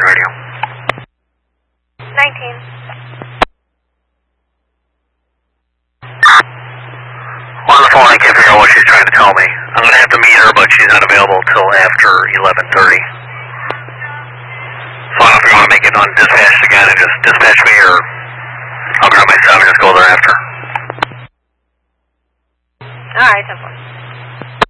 radio. 19. On the phone, I can't figure out what she's trying to tell me. I'm going to have to meet her, but she's not available until after 11:30. So I don't know if you want to make it undispatched again and just dispatch me, or I'll grab my stuff and just go there after. Alright, 10-4.